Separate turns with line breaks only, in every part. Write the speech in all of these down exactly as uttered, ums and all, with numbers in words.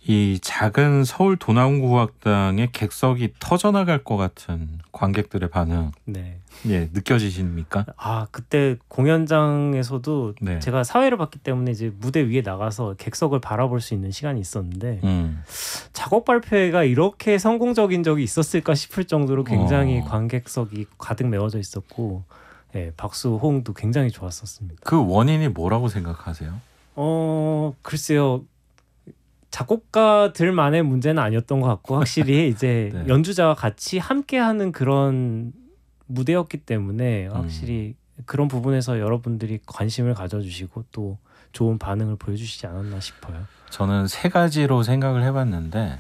이 작은 서울 도남구학당의 객석이 터져나갈 것 같은 관객들의 반응,
네.
예, 느껴지십니까?
아 그때 공연장에서도
네.
제가 사회를 봤기 때문에 이제 무대 위에 나가서 객석을 바라볼 수 있는 시간이 있었는데
음.
작업 발표회가 이렇게 성공적인 적이 있었을까 싶을 정도로 굉장히
어.
관객석이 가득 메워져 있었고, 예, 박수 호응도 굉장히 좋았었습니다.
그 원인이 뭐라고 생각하세요?
어 글쎄요. 작곡가들만의 문제는 아니었던 것 같고 확실히 이제
네.
연주자와 같이 함께하는 그런 무대였기 때문에 확실히 음. 그런 부분에서 여러분들이 관심을 가져주시고 또 좋은 반응을 보여주시지 않았나 싶어요.
저는 세 가지로 생각을 해봤는데,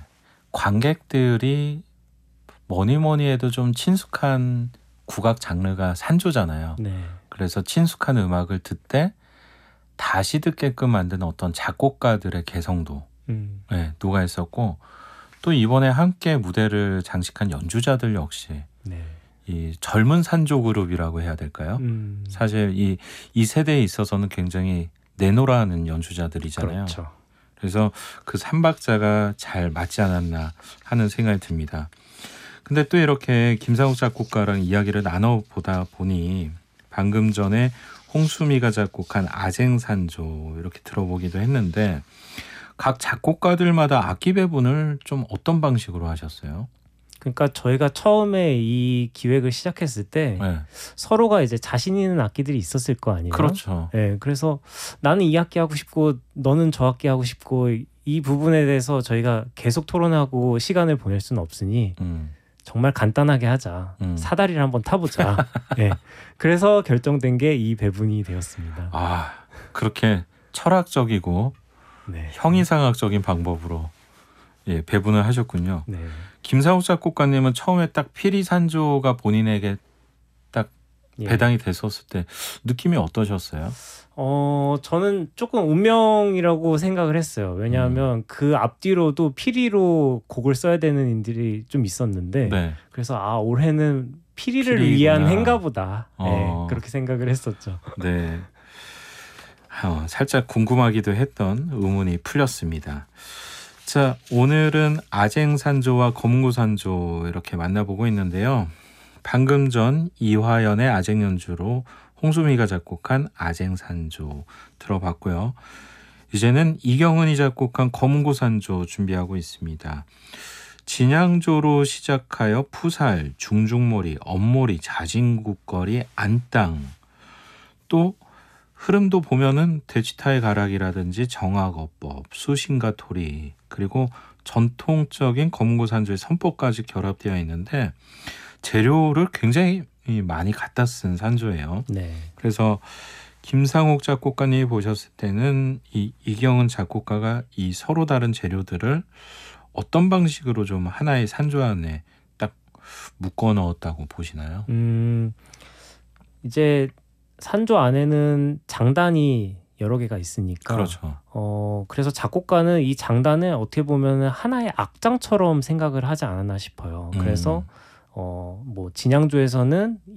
관객들이 뭐니 뭐니 해도 좀 친숙한 국악 장르가 산조잖아요.
네.
그래서 친숙한 음악을 듣되 다시 듣게끔 만드는 어떤 작곡가들의 개성도
음.
네, 녹아 있었고, 또 이번에 함께 무대를 장식한 연주자들 역시
네.
이 젊은 산조 그룹이라고 해야 될까요?
음.
사실 이, 이 세대에 있어서는 굉장히 내노라하는 연주자들이잖아요.
그렇죠.
그래서 그 삼박자가 잘 맞지 않았나 하는 생각이 듭니다. 근데 또 이렇게 김상욱 작곡가랑 이야기를 나눠보다 보니 방금 전에 홍수미가 작곡한 아쟁산조 이렇게 들어보기도 했는데, 각 작곡가들마다 악기 배분을 좀 어떤 방식으로 하셨어요?
그러니까 저희가 처음에 이 기획을 시작했을 때
네.
서로가 이제 자신 있는 악기들이 있었을 거 아니에요.
그렇죠.
네, 그래서 나는 이 악기 하고 싶고 너는 저 악기 하고 싶고 이 부분에 대해서 저희가 계속 토론하고 시간을 보낼 수는 없으니
음.
정말 간단하게 하자.
음.
사다리를 한번 타보자. 네, 그래서 결정된 게 이 배분이 되었습니다.
아, 그렇게 철학적이고
네.
형이상학적인 방법으로 예, 배분을 하셨군요.
네.
김상욱 작곡가님은 처음에 딱 피리산조가 본인에게 딱
예.
배당이 됐었을 때 느낌이 어떠셨어요?
어 저는 조금 운명이라고 생각을 했어요. 왜냐하면
음.
그 앞뒤로도 피리로 곡을 써야 되는 인들이 좀 있었는데
네.
그래서 아 올해는 피리를
피리구나.
위한 해인가 보다.
어.
네, 그렇게 생각을 했었죠.
네. 어, 살짝 궁금하기도 했던 의문이 풀렸습니다. 자, 오늘은 아쟁산조와 검구산조 이렇게 만나보고 있는데요. 방금 전 이화연의 아쟁연주로 홍수미가 작곡한 아쟁산조 들어봤고요. 이제는 이경은이 작곡한 검구산조 준비하고 있습니다. 진양조로 시작하여 푸살, 중중몰이, 엄몰이, 자진국거리, 안땅, 또 흐름도 보면은 대치타의 가락이라든지 정악어법, 수신가 토리, 그리고 전통적인 검구산조의 선법까지 결합되어 있는데 재료를 굉장히 많이 갖다 쓴 산조예요.
네.
그래서 김상욱 작곡가님이 보셨을 때는 이 이경은 작곡가가 이 서로 다른 재료들을 어떤 방식으로 좀 하나의 산조 안에 딱 묶어 넣었다고 보시나요?
음 이제 산조 안에는 장단이 여러 개가 있으니까
그렇죠.
어 그래서 작곡가는 이 장단을 어떻게 보면 하나의 악장처럼 생각을 하지 않았나 싶어요. 그래서
음.
어 뭐 진양조에서는